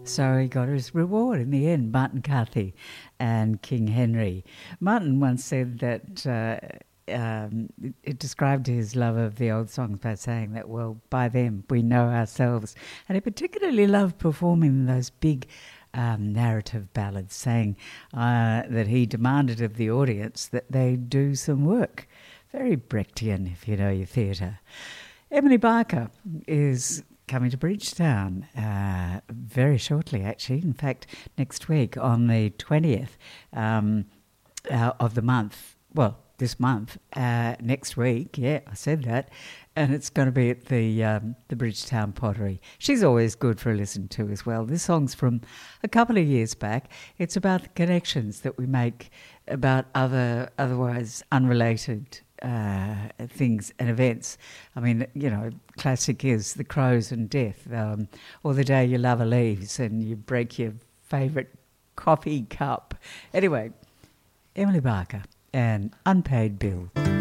So he got his reward in the end, Martin Carthy and King Henry. Martin once said that it described his love of the old songs by saying that, well, by them we know ourselves. And he particularly loved performing those big narrative ballads, saying that he demanded of the audience that they do some work. Very Brechtian, if you know your theatre. Emily Barker is coming to Bridgetown very shortly, actually. In fact, next week on the 20th of the month. Well, this month. Next week, yeah, I said that. And it's going to be at the Bridgetown Pottery. She's always good for a listen to as well. This song's from a couple of years back. It's about the connections that we make about otherwise unrelated things and events. I mean, you know, classic is The Crows and Death, or The Day Your Lover Leaves and you break your favourite coffee cup. Anyway, Emily Barker and Unpaid Bill.